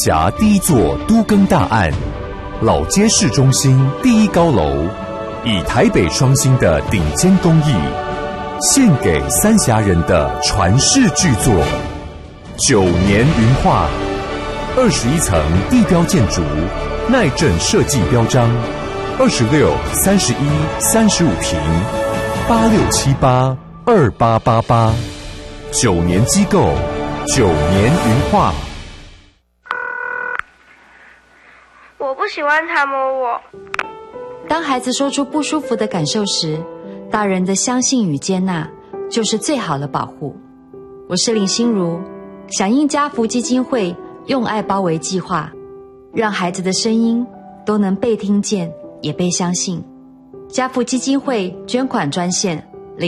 辖第一座都更大案，老街市中心第一高楼，以台北双星的顶尖工艺，献给三峡人的传世巨作9年云画，21层地标建筑，耐震设计标章，26、31、35平，86782888，9年机构，9年云画。 我不喜欢他摸我。 当孩子说出不舒服的感受时，大人的相信与接纳就是最好的保护。我是林心如，响应家福基金会用爱包围计划，让孩子的声音都能被听见也被相信。家福基金会捐款专线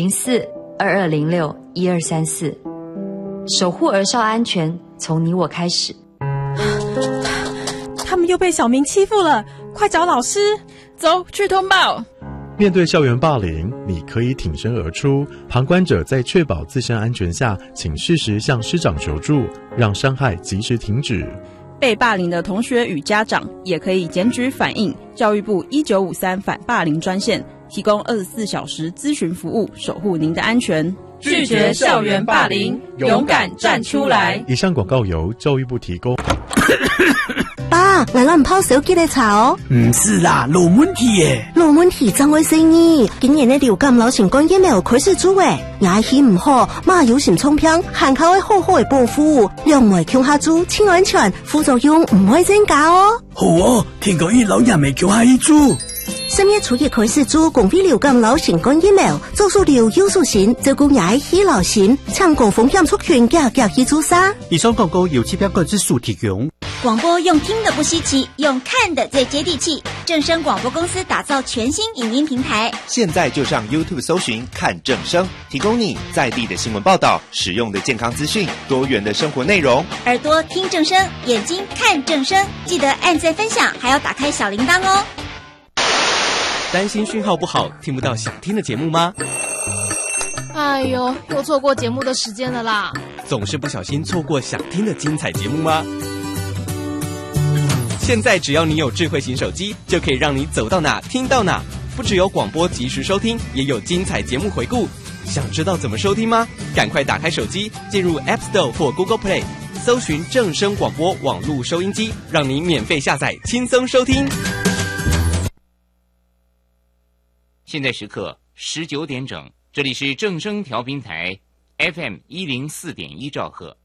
04-2206-1234，守护儿少安全，从你我开始。 他们又被小明欺负了，快找老师！ 走，去通报。 面对校园霸凌，你可以挺身而出。旁观者在确保自身安全下，请适时向师长求助，让伤害及时停止。 被霸凌的同学与家长也可以检举反映教育部1953反霸凌专线，提供24小时咨询服务，守护您的安全。 拒绝校园霸凌，勇敢站出来。 以上广告由教育部提供。 爸，我唔泡手機嚟查哦。 唔是啦，老問題耶。 老問題怎會生意？今年的流感流行感染苗開始做誒，牙氣唔好，媽有閃衝片，限靠喺好好嘅保護，兩枚強下做，超安全，副作用唔會增加哦。 好哦，聽講醫老人未叫下醫做。 3月初一開始做公費流感流行感染苗，做數療優數線，照顧牙氣流行，搶高風險族群嘅去做啥？ 以上廣告由70個之數提供。 廣播用聽的不稀奇，用看的最接地氣。正聲廣播公司打造全新影音平台， 現在就上 YouTube 搜尋看正聲，提供你在地的新聞報道、實用的健康資訊、多元的生活內容。 耳朵聽正聲，眼睛看正聲，記得按讚分享，還要打開小鈴鐺哦。 擔心訊號不好，聽不到想聽的節目嗎？ 哎呦，又錯過節目的時間了啦！ 總是不小心錯過想聽的精彩節目嗎？現在只要你有智慧型手機，就可以讓你走到哪聽到哪。不只有廣播及時收聽，也有精彩節目回顧。想知道怎麼收聽嗎？趕快打開手機，進入 App Store 或 Google Play， 搜尋正聲廣播網絡收音機，讓你免費下載，輕鬆收聽。 現在時刻19點整，這裡是正聲調頻台 FM104.1兆赫。